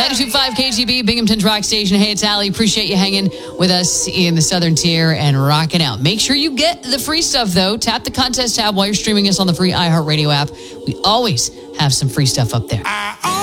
92.5 KGB, Binghamton's Rock Station. Hey, it's Allie. Appreciate you hanging with us in the Southern Tier and rocking out. Make sure you get the free stuff, though. Tap the contest tab while you're streaming us on the free iHeartRadio app. We always have some free stuff up there.